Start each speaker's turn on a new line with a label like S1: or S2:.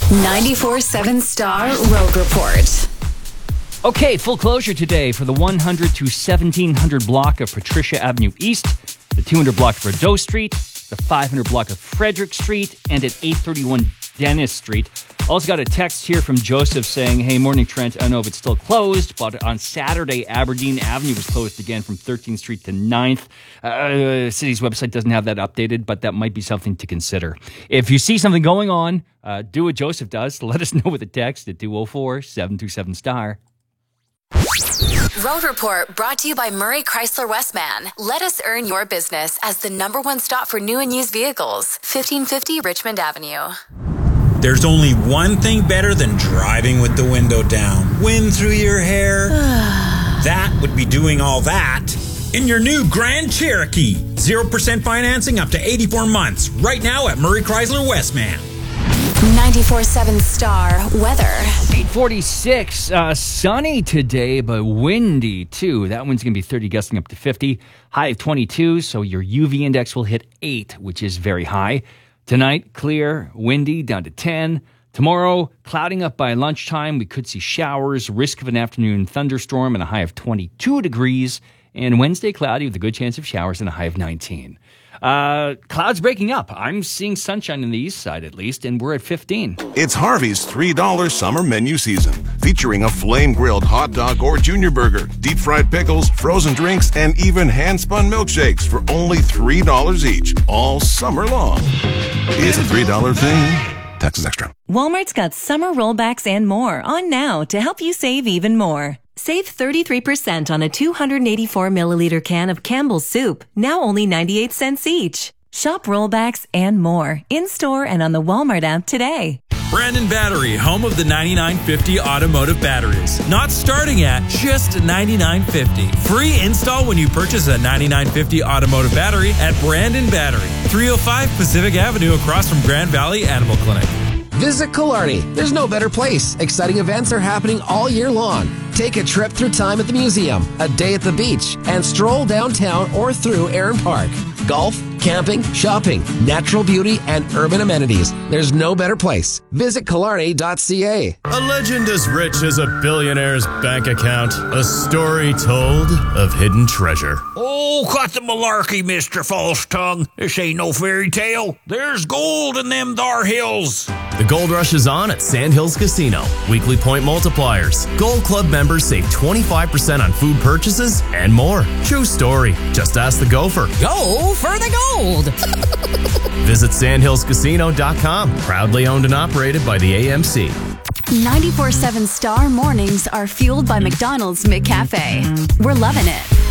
S1: 94.7 Star Road Report.
S2: Okay, full closure today for the 100 to 1700 block of Patricia Avenue East, the 200 block of Rideau Street, the 500 block of Frederick Street, and at 831 Dennis Street. Also got a text here from Joseph saying, hey, morning Trent, I don't know if it's still closed, but on Saturday, Aberdeen Avenue was closed again from 13th Street to 9th. The city's website doesn't have that updated, but that might be something to consider. If you see something going on, do what Joseph does. Let us know with a text at 204-727-STAR.
S1: Road Report brought to you by Murray Chrysler Westman. Let us earn your business as the #1 stop for new and used vehicles. 1550 Richmond Avenue.
S3: There's only one thing better than driving with the window down. Wind through your hair. That would be doing all that in your new Grand Cherokee. 0% financing up to 84 months. Right now at Murray Chrysler Westman.
S1: 94.7 Star weather.
S2: 846, sunny today, but windy too. That one's going to be 30, gusting up to 50. High of 22, so your UV index will hit 8, which is very high. Tonight, clear, windy, down to 10. Tomorrow, clouding up by lunchtime. We could see showers, risk of an afternoon thunderstorm, and a high of 22 degrees. And Wednesday, cloudy with a good chance of showers and a high of 19. Clouds breaking up. I'm seeing sunshine in the east side at least, and we're at 15.
S4: It's Harvey's $3 summer menu season, featuring a flame-grilled hot dog or junior burger, deep-fried pickles, frozen drinks, and even hand-spun milkshakes for only $3 each, all summer long. It's a $3 thing. Taxes extra.
S5: Walmart's got summer rollbacks and more on now to help you save even more. Save 33% on a 284 milliliter can of Campbell's soup, now only 98 cents each. Shop rollbacks and more in-store and on the Walmart app today.
S6: Brandon Battery, home of the 9950 automotive batteries. Not starting at just $99.50. Free install when you purchase a 9950 automotive battery at Brandon Battery, 305 Pacific Avenue across from Grand Valley Animal Clinic.
S7: Visit Killarney. There's no better place. Exciting events are happening all year long. Take a trip through time at the museum, a day at the beach, and stroll downtown or through Aaron Park. Golf, camping, shopping, natural beauty, and urban amenities. There's no better place. Visit Killarney.ca.
S6: A legend as rich as a billionaire's bank account. A story told of hidden treasure.
S8: Oh, cut the malarkey, Mr. False Tongue. This ain't no fairy tale. There's gold in them thar hills.
S9: The Gold Rush is on at Sandhills Casino. Weekly point multipliers. Gold Club members save 25% on food purchases and more. True story. Just ask the gopher.
S10: Go for the gold.
S9: Visit sandhillscasino.com. Proudly owned and operated by the AMC.
S1: 94.7 Star mornings are fueled by McDonald's McCafe. We're loving it.